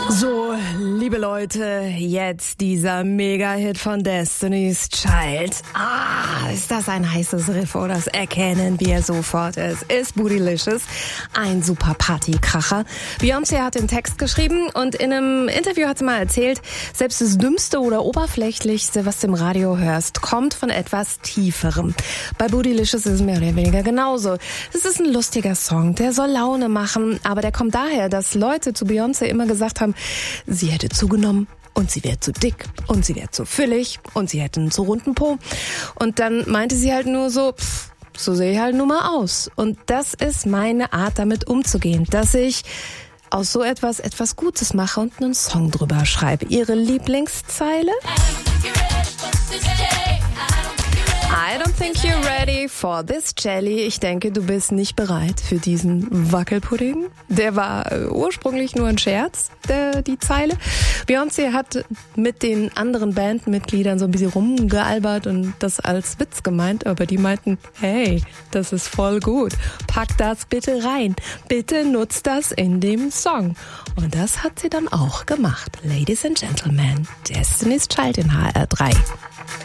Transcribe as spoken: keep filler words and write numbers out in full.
So, liebe Leute, jetzt dieser Mega-Hit von Destiny's Child. Ah, ist das ein heißes Riff, oder? Das erkennen wir sofort. Es ist Bootylicious, ein super Partykracher. Beyoncé hat den Text geschrieben und in einem Interview hat sie mal erzählt, selbst das Dümmste oder Oberflächlichste, was du im Radio hörst, kommt von etwas Tieferem. Bei Bootylicious ist es mehr oder weniger genauso. Es ist ein lustiger Song, der soll Laune machen, aber der kommt daher, dass Leute zu Beyoncé immer gesagt haben, sie hätte zugenommen und sie wäre zu dick und sie wäre zu füllig und sie hätte einen zu runden Po. Und dann meinte sie halt nur so, pff, so sehe ich halt nur mal aus. Und das ist meine Art, damit umzugehen, dass ich aus so etwas etwas Gutes mache und einen Song drüber schreibe. Ihre Lieblingszeile? I don't think you're ready for this jelly. Ich denke, du bist nicht bereit für diesen Wackelpudding. Der war äh, ursprünglich nur ein Scherz, der, die Zeile. Beyoncé hat mit den anderen Bandmitgliedern so ein bisschen rumgealbert und das als Witz gemeint, aber die meinten, hey, das ist voll gut. Pack das bitte rein. Bitte nutzt das in dem Song. Und das hat sie dann auch gemacht. Ladies and Gentlemen, Destiny's Child in H R drei.